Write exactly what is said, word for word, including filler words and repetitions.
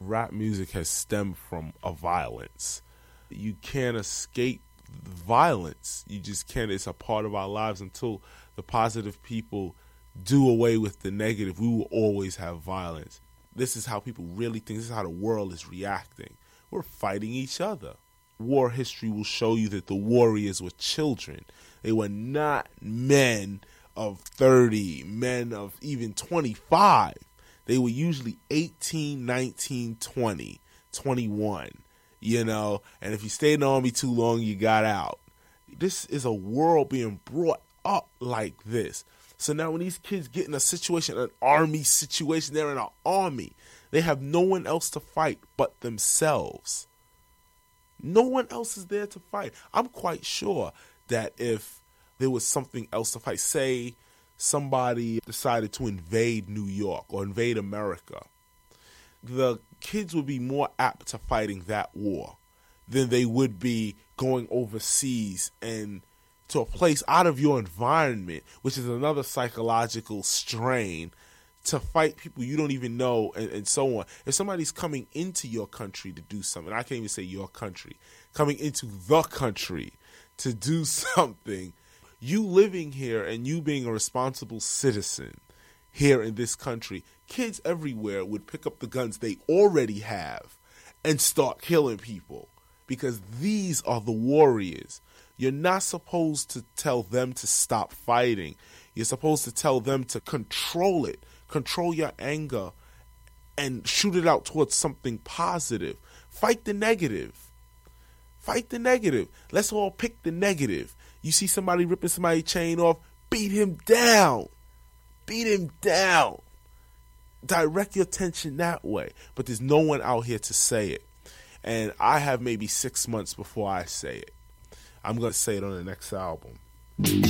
rap music has stemmed from a violence. You can't escape violence. You just can't. It's a part of our lives. Until the positive people do away with the negative, we will always have violence. This is how people really think. This is how the world is reacting. We're fighting each other. War history will show you that the warriors were children. They were not men of thirty, men of even twenty-five. They were usually eighteen, nineteen, twenty, twenty-one, you know, and if you stayed in the army too long, you got out. This is a world being brought up like this. So now when these kids get in a situation, an army situation, they're in an army. They have no one else to fight but themselves. No one else is there to fight. I'm quite sure that if there was something else to fight, say somebody decided to invade New York or invade America, the kids would be more apt to fighting that war than they would be going overseas and to a place out of your environment, which is another psychological strain, to fight people you don't even know, and, and so on. If somebody's coming into your country to do something, I can't even say your country, coming into the country to do something, you living here and you being a responsible citizen here in this country, kids everywhere would pick up the guns they already have and start killing people, because these are the warriors. You're not supposed to tell them to stop fighting. You're supposed to tell them to control it, control your anger, and shoot it out towards something positive. Fight the negative. Fight the negative. Let's all pick the negative. You see somebody ripping somebody's chain off, beat him down. Beat him down. Direct your attention that way. But there's no one out here to say it. And I have maybe six months before I say it. I'm going to say it on the next album.